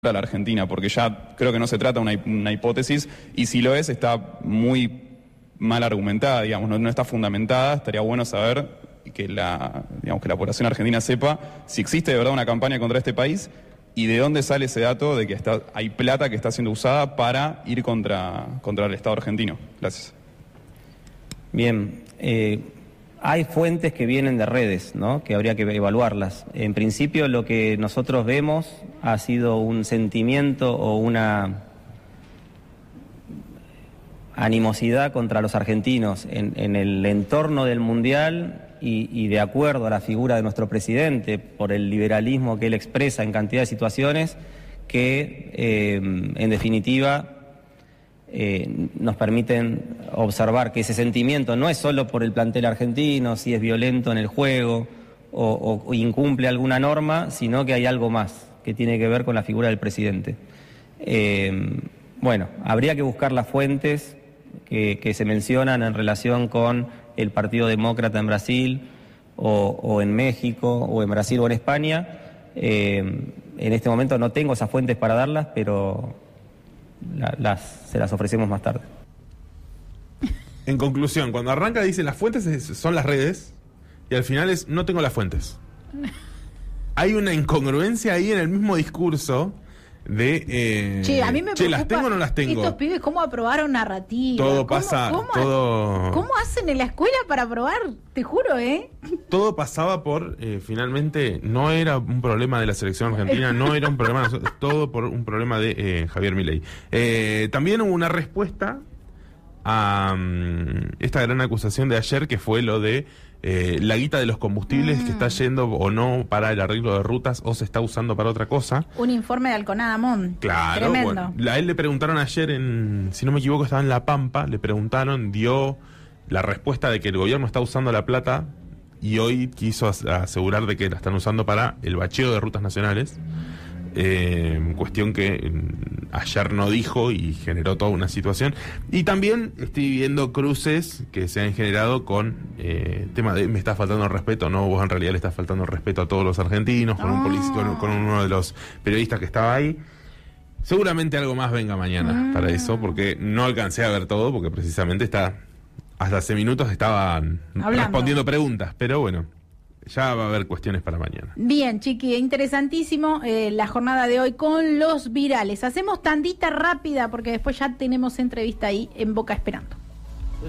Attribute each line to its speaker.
Speaker 1: a la Argentina, porque ya creo que no se trata de una hipótesis, y si lo es, está muy mal argumentada, digamos, no está fundamentada. Estaría bueno saber que que la población argentina sepa si existe de verdad una campaña contra este país y de dónde sale ese dato de que hay plata que está siendo usada para ir contra el Estado argentino. Gracias.
Speaker 2: Bien, hay fuentes que vienen de redes, ¿no?, que habría que evaluarlas. En principio, lo que nosotros vemos ha sido un sentimiento o una animosidad contra los argentinos en el entorno del Mundial y de acuerdo a la figura de nuestro presidente, por el liberalismo que él expresa en cantidad de situaciones, que en definitiva nos permiten observar que ese sentimiento no es solo por el plantel argentino, si es violento en el juego o incumple alguna norma, sino que hay algo más que tiene que ver con la figura del presidente. Bueno, habría que buscar las fuentes que se mencionan en relación con el Partido Demócrata en Brasil o en México o en Brasil o en España. En este momento no tengo esas fuentes para darlas, pero se las ofrecemos más tarde.
Speaker 3: En conclusión, cuando arranca dice las fuentes son las redes y al final es no tengo las fuentes. Hay una incongruencia ahí en el mismo discurso de
Speaker 4: a mí me preocupa,
Speaker 3: ¿las tengo o no las tengo?
Speaker 4: Estos pibes, ¿cómo aprobaron narrativa?
Speaker 3: Todo pasa,
Speaker 4: ¿Cómo hacen en la escuela para aprobar? Te juro,
Speaker 3: todo pasaba por, finalmente, no era un problema de la selección argentina, no era un problema, todo por un problema de Javier Milei. También hubo una respuesta a esta gran acusación de ayer, que fue lo de la guita de los combustibles que está yendo o no para el arreglo de rutas o se está usando para otra cosa.
Speaker 4: Un informe de Alconada Mon.
Speaker 3: Claro,
Speaker 4: tremendo.
Speaker 3: Bueno, a él le preguntaron ayer, si no me equivoco, estaba en La Pampa, le preguntaron, dio la respuesta de que el gobierno está usando la plata y hoy quiso asegurar de que la están usando para el bacheo de rutas nacionales. Cuestión que ayer no dijo y generó toda una situación. Y también estoy viendo cruces que se han generado con tema de me está faltando el respeto. No, vos en realidad le estás faltando el respeto a todos los argentinos, con con uno de los periodistas que estaba ahí. Seguramente algo más venga mañana para eso, porque no alcancé a ver todo, porque precisamente hasta hace minutos estaban respondiendo preguntas, pero bueno, ya va a haber cuestiones para mañana.
Speaker 4: Bien, Chiqui, interesantísimo la jornada de hoy con los virales. Hacemos tandita rápida porque después ya tenemos entrevista ahí en Boca Esperando.